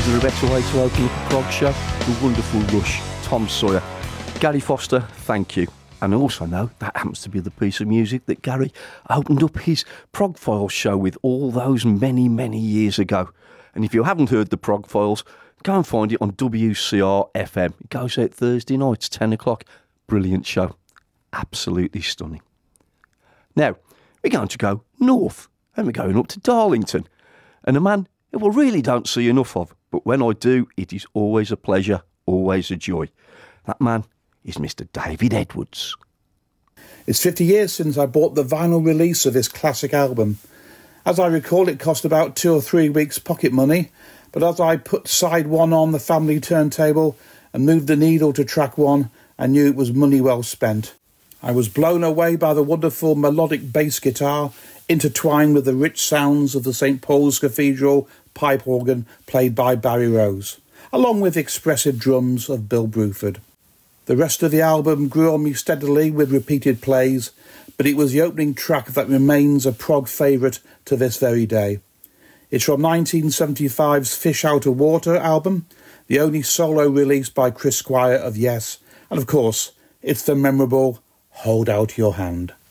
Is there a better way to open up a prog show? The wonderful Rush, Tom Sawyer. Gary Foster, thank you. And I also know that happens to be the piece of music that Gary opened up his Prog Files show with all those many, many years ago. And if you haven't heard the Prog Files, go and find it on WCR FM. It goes out Thursday nights, 10 o'clock. Brilliant show. Absolutely stunning. Now, we're going to go north, and we're going up to Darlington. And a man who I really don't see enough of, but when I do, it is always a pleasure, always a joy. That man is Mr. David Edwards. It's 50 years since I bought the vinyl release of this classic album. As I recall, it cost about 2 or 3 weeks' pocket money, but as I put side one on the family turntable and moved the needle to track one, I knew it was money well spent. I was blown away by the wonderful melodic bass guitar, intertwined with the rich sounds of the St. Paul's Cathedral pipe organ played by Barry Rose, along with expressive drums of Bill Bruford. The rest of the album grew on me steadily with repeated plays, but it was the opening track that remains a prog favourite to this very day. It's from 1975's Fish Out of Water album, the only solo release by Chris Squire of Yes, and of course, it's the memorable Hold Out Your Hand.